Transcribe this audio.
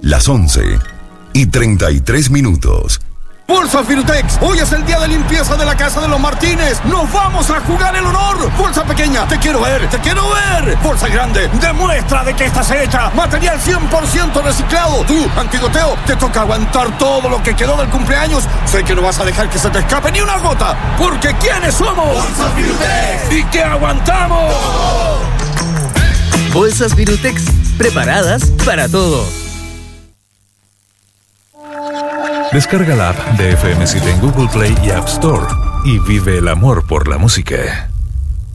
las 11:33. Bolsa Firutex, hoy es el día de limpieza de la casa de los Martínez. ¡Nos vamos a jugar el honor! Bolsa pequeña, te quiero ver, te quiero ver. Bolsa grande, demuestra de que estás hecha. Material 100% reciclado. Tú, Antigoteo, te toca aguantar todo lo que quedó del cumpleaños. Sé que no vas a dejar que se te escape ni una gota. Porque ¿quiénes somos? Bolsa Firutex. ¿Y qué aguantamos? Bolsas Firutex, preparadas para todo. Descarga la app de FM City en Google Play y App Store y vive el amor por la música.